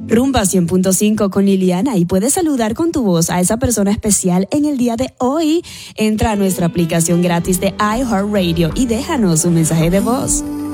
Rumba 100.5 con Liliana, y puedes saludar con tu voz a esa persona especial en el día de hoy. Entra a nuestra aplicación gratis de iHeartRadio y déjanos un mensaje de voz.